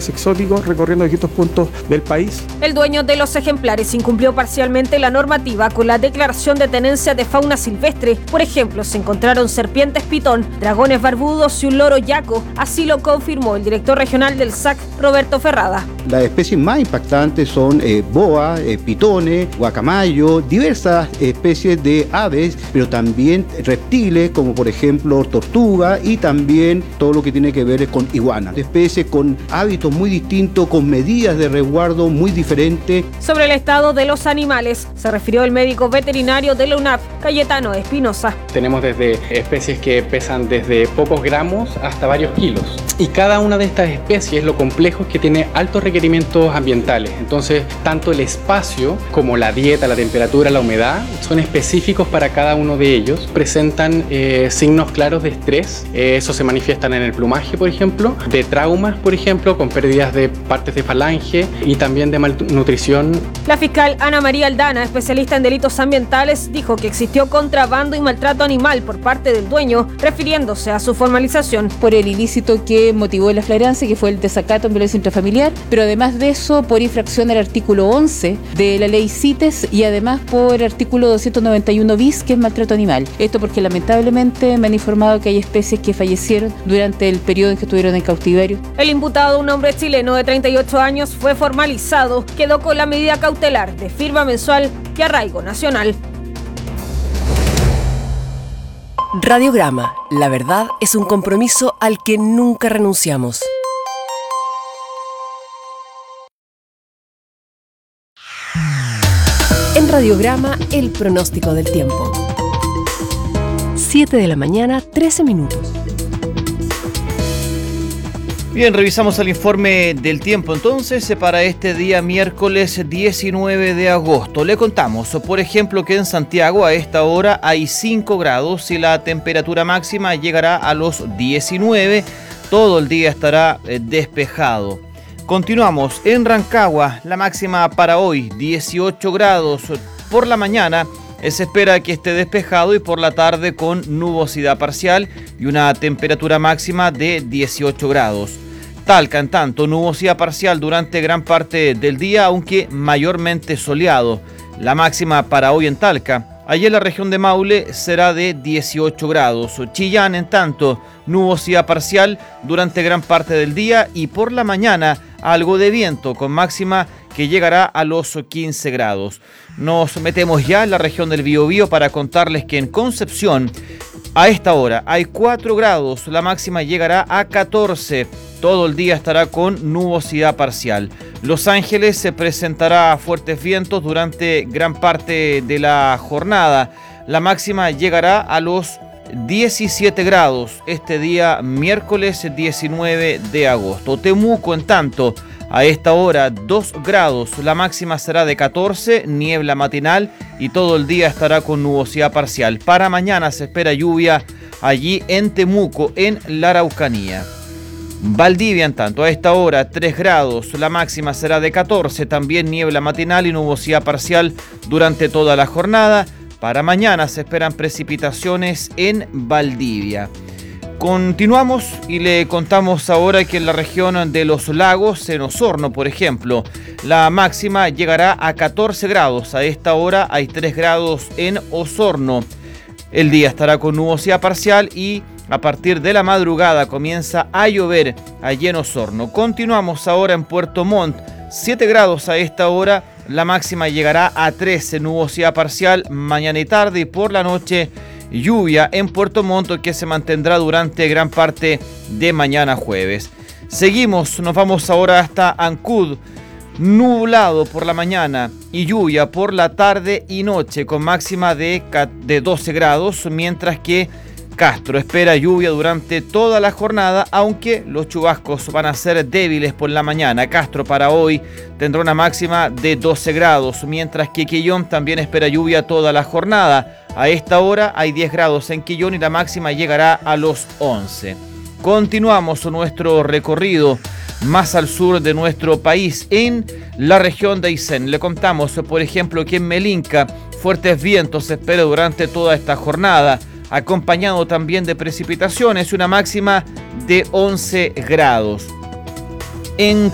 ejemplares exóticos recorriendo distintos puntos del país. El dueño de los ejemplares incumplió parcialmente la normativa con la declaración de tenencia de fauna silvestre. Por ejemplo, se encontraron serpientes pitón, dragones barbudos y un loro yaco. Así lo confirmó el director regional del SAC, Roberto Ferrada. Las especies más impactantes son boa, pitones, guacamayo, diversas especies de aves, pero también reptiles como por ejemplo tortuga y también todo lo que tiene que ver con iguanas. Especies con hábitos muy distintos, con medidas de resguardo muy diferentes. Sobre el estado de los animales, se refirió el médico veterinario de la UNAP, Cayetano Espinosa. Tenemos desde especies que pesan desde pocos gramos hasta varios kilos. Y cada una de estas especies, lo complejo es que tiene altos requerimientos ambientales. Entonces, tanto el espacio como la dieta, la temperatura, la humedad son específicos para cada uno de ellos. Presentan signos claros de estrés. Eso se manifiestan en el plumaje, por ejemplo, de traumas, por ejemplo, con pérdidas de partes de falange y también de malnutrición. La fiscal Ana María Aldana, especialista en delitos ambientales, dijo que existió contrabando y maltrato animal por parte del dueño, refiriéndose a su formalización. Por el ilícito que motivó la flagrancia, que fue el desacato en violencia intrafamiliar, pero además de eso, por infracción del artículo 11 de la ley CITES y además por el artículo 291 bis, que es maltrato animal. Esto porque lamentablemente me han informado que hay especies que fallecieron durante el periodo en que estuvieron en cautiverio. El imputado, un hombre chileno de 38 años, fue formalizado. Quedó con la medida cautelar de firma mensual y arraigo nacional. Radiograma. La verdad es un compromiso al que nunca renunciamos. En Radiograma, el pronóstico del tiempo. 7 de la mañana, 13 minutos. Bien, revisamos el informe del tiempo entonces para este día miércoles 19 de agosto. Le contamos, por ejemplo, que en Santiago a esta hora hay 5 grados y la temperatura máxima llegará a los 19. Todo el día estará despejado. Continuamos en Rancagua, la máxima para hoy 18 grados. Por la mañana se espera que esté despejado y por la tarde con nubosidad parcial y una temperatura máxima de 18 grados. Talca, en tanto, nubosidad parcial durante gran parte del día, aunque mayormente soleado. La máxima para hoy en Talca. Allí en la región de Maule será de 18 grados. Chillán, en tanto, nubosidad parcial durante gran parte del día y por la mañana algo de viento con máxima que llegará a los 15 grados. Nos metemos ya en la región del Biobío para contarles que en Concepción a esta hora hay 4 grados, la máxima llegará a 14. Todo el día estará con nubosidad parcial. Los Ángeles se presentará fuertes vientos durante gran parte de la jornada. La máxima llegará a los 17 grados este día miércoles 19 de agosto. Temuco, en tanto, a esta hora 2 grados, la máxima será de 14, niebla matinal y todo el día estará con nubosidad parcial. Para mañana se espera lluvia allí en Temuco, en la Araucanía. Valdivia, en tanto, a esta hora 3 grados, la máxima será de 14, también niebla matinal y nubosidad parcial durante toda la jornada. Para mañana se esperan precipitaciones en Valdivia. Continuamos y le contamos ahora que en la región de los lagos, en Osorno, por ejemplo, la máxima llegará a 14 grados. A esta hora hay 3 grados en Osorno. El día estará con nubosidad parcial y a partir de la madrugada comienza a llover allí en Osorno. Continuamos ahora en Puerto Montt, 7 grados a esta hora, la máxima llegará a 13, nubosidad parcial mañana y tarde y por la noche lluvia en Puerto Montt que se mantendrá durante gran parte de mañana jueves. Seguimos, nos vamos ahora hasta Ancud, nublado por la mañana y lluvia por la tarde y noche con máxima de 12 grados, mientras que Castro espera lluvia durante toda la jornada, aunque los chubascos van a ser débiles por la mañana. Castro para hoy tendrá una máxima de 12 grados, mientras que Quillón también espera lluvia toda la jornada. A esta hora hay 10 grados en Quillón y la máxima llegará a los 11. Continuamos nuestro recorrido más al sur de nuestro país, en la región de Aysén. Le contamos, por ejemplo, que en Melinca fuertes vientos se espera durante toda esta jornada, acompañado también de precipitaciones y una máxima de 11 grados. En